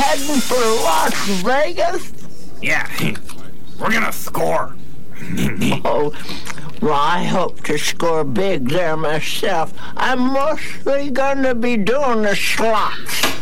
heading for Las Vegas? Yeah, we're gonna score. Oh, well, I hope to score big there myself. I'm mostly gonna be doing the slots.